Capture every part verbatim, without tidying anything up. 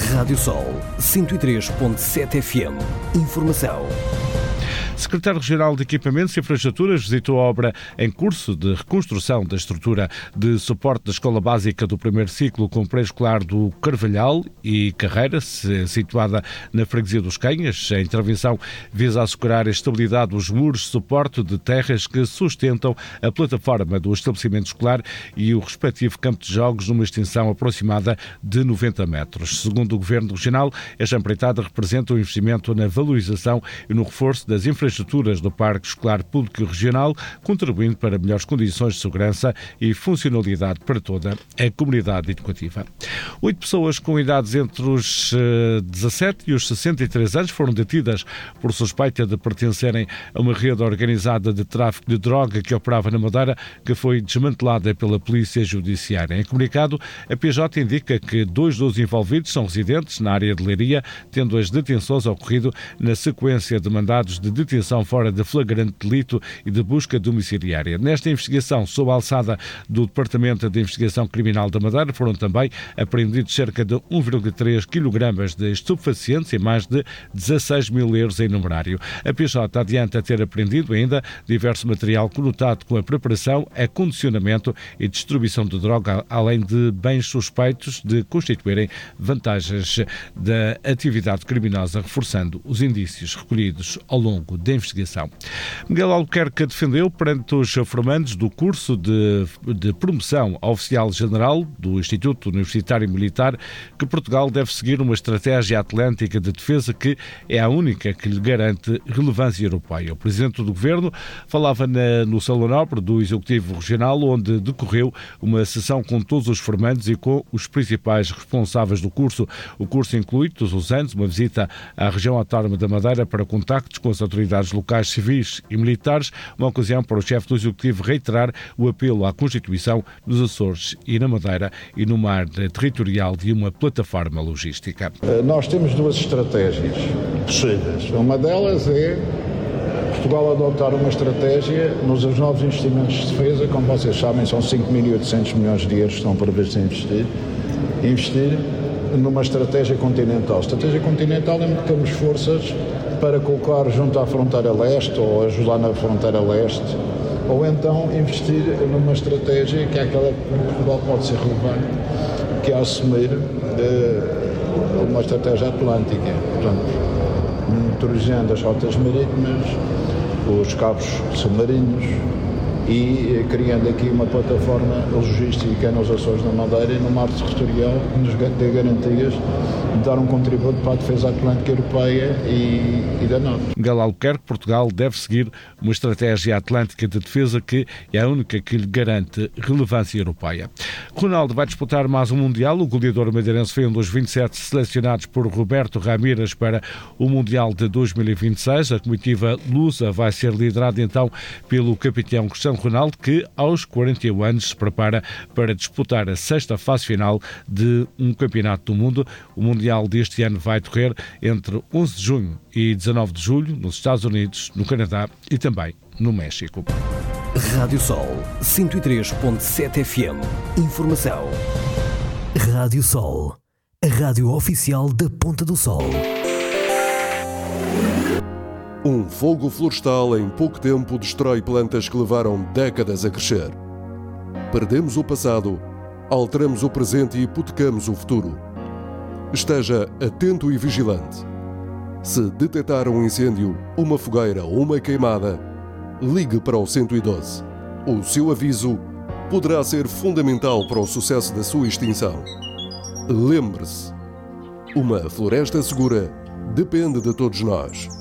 Rádio Sol cento e três ponto sete F M. Informação. Secretário Regional de Equipamentos e Infraestruturas visitou a obra em curso de reconstrução da estrutura de suporte da Escola Básica do primeiro ciclo com pré-escolar do Carvalhal e Carreira, situada na freguesia dos Canhas. A intervenção visa assegurar a estabilidade dos muros de suporte de terras que sustentam a plataforma do estabelecimento escolar e o respectivo campo de jogos numa extensão aproximada de noventa metros. Segundo o Governo Regional, esta empreitada representa um investimento na valorização e no reforço das infraestruturas estruturas do Parque Escolar Público Regional, contribuindo para melhores condições de segurança e funcionalidade para toda a comunidade educativa. Oito pessoas com idades entre os dezassete e os sessenta e três anos foram detidas por suspeita de pertencerem a uma rede organizada de tráfico de droga que operava na Madeira, que foi desmantelada pela Polícia Judiciária. Em comunicado, a P J indica que dois dos envolvidos são residentes na área de Leiria, tendo as detenções ocorrido na sequência de mandados de detenção fora de flagrante delito e de busca domiciliária. Nesta investigação, sob a alçada do Departamento de Investigação Criminal da Madeira, foram também apreendidos cerca de um vírgula três quilogramas de estupefacientes e mais de dezasseis mil euros em numerário. A P J adianta ter apreendido ainda diverso material conotado com a preparação, acondicionamento e distribuição de droga, além de bens suspeitos de constituírem vantagens da atividade criminosa, reforçando os indícios recolhidos ao longo da investigação. Miguel Albuquerque defendeu perante os formandos do curso de, de promoção a oficial-general do Instituto Universitário Militar que Portugal deve seguir uma estratégia atlântica de defesa que é a única que lhe garante relevância europeia. O Presidente do Governo falava na, no Salão Nobre do Executivo Regional, onde decorreu uma sessão com todos os formandos e com os principais responsáveis do curso. O curso inclui, todos os anos, uma visita à região autónoma da Madeira para contactos com as autoridades locais civis e militares, uma ocasião para o chefe do Executivo reiterar o apelo à constituição nos Açores e na Madeira e no mar territorial de uma plataforma logística. Nós temos duas estratégias possíveis. Uma delas é Portugal adotar uma estratégia nos novos investimentos de defesa, como vocês sabem, são cinco mil e oitocentos milhões de euros que estão previstos a investir, investir numa estratégia continental. Estratégia continental é que temos forças para colocar junto à fronteira leste ou ajudar na fronteira leste, ou então investir numa estratégia que é aquela que Portugal pode ser relevante, que é assumir uh, uma estratégia atlântica, portanto, monitorizando as rotas marítimas, os cabos submarinos e criando aqui uma plataforma logística nos Açores da Madeira e no mar territorial que nos dê garantias de dar um contributo para a defesa atlântica europeia e, e da NATO. Miguel Albuquerque, Portugal deve seguir uma estratégia atlântica de defesa que é a única que lhe garante relevância europeia. Ronaldo vai disputar mais um Mundial. O goleador madeirense foi um dos vinte e sete selecionados por Roberto Ramírez para o Mundial de dois mil e vinte e seis. A comitiva lusa vai ser liderada então pelo capitão Cristiano Ronaldo, que aos quarenta e um anos se prepara para disputar a sexta fase final de um campeonato do mundo. O Mundial deste ano vai decorrer entre onze de junho e dezanove de julho nos Estados Unidos, no Canadá e também no México. Rádio Sol cento e três ponto sete F M. Informação. Rádio Sol, a rádio oficial da Ponta do Sol. Um fogo florestal em pouco tempo destrói plantas que levaram décadas a crescer. Perdemos o passado, alteramos o presente e hipotecamos o futuro. Esteja atento e vigilante. Se detectar um incêndio, uma fogueira ou uma queimada, ligue para o cento e doze. O seu aviso poderá ser fundamental para o sucesso da sua extinção. Lembre-se, uma floresta segura depende de todos nós.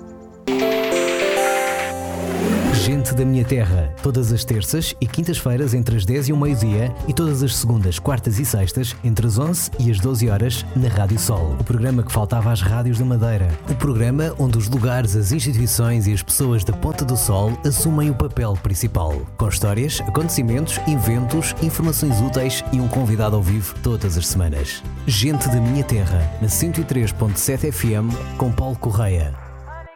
Gente da Minha Terra, todas as terças e quintas-feiras entre as dez e o meio-dia e todas as segundas, quartas e sextas entre as onze e as doze horas na Rádio Sol. O programa que faltava às rádios da Madeira. O programa onde os lugares, as instituições e as pessoas da Ponta do Sol assumem o papel principal. Com histórias, acontecimentos, eventos, informações úteis e um convidado ao vivo todas as semanas. Gente da Minha Terra, na cento e três ponto sete F M, com Paulo Correia.